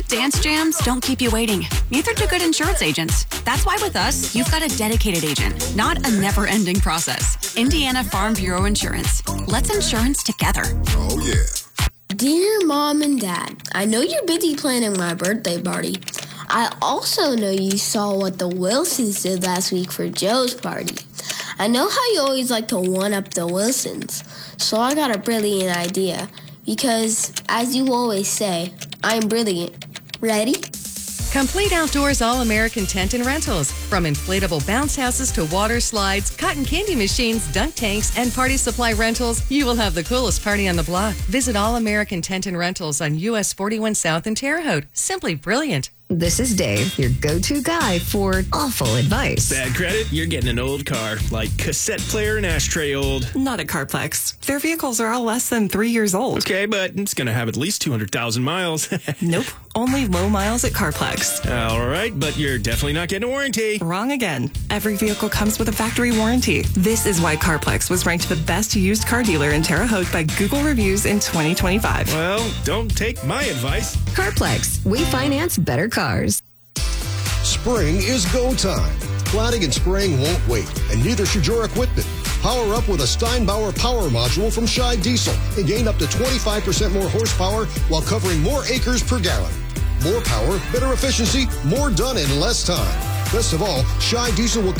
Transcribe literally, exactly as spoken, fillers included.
Good dance jams don't keep you waiting. Neither do good insurance agents. That's why with us, you've got a dedicated agent, not a never-ending process. Indiana Farm Bureau Insurance. Let's insurance together. Oh, yeah. Dear Mom and Dad, I know you're busy planning my birthday party. I also know you saw what the Wilsons did last week for Joe's party. I know how you always like to one-up the Wilsons, so I got a brilliant idea. Because, as you always say, I'm brilliant. Ready? Complete Outdoors All-American Tent and Rentals. From inflatable bounce houses to water slides, cotton candy machines, dunk tanks, and party supply rentals, you will have the coolest party on the block. Visit All-American Tent and Rentals on U S forty-one South in Terre Haute. Simply brilliant. This is Dave, your go-to guy for awful advice. Bad credit? You're getting an old car, like cassette player and ashtray old. Not at CarPlex. Their vehicles are all less than three years old. Okay, but it's going to have at least two hundred thousand miles. Nope. Only low miles at CarPlex. All right, but you're definitely not getting a warranty. Wrong again. Every vehicle comes with a factory warranty. This is why CarPlex was ranked the best used car dealer in Terre Haute by Google Reviews in twenty twenty-five. Well, don't take my advice. CarPlex. We finance better cars. Spring is go time. Planting and spraying won't wait, and neither should your equipment. Power up with a Steinbauer power module from Scheid Diesel and gain up to twenty-five percent more horsepower while covering more acres per gallon. More power, better efficiency, more done in less time. Best of all, Scheid Diesel will